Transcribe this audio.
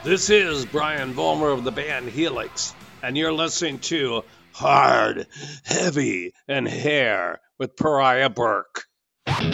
This is Brian Vollmer of the band Helix, and you're listening to Hard, Heavy, and Hair with Pariah Burke.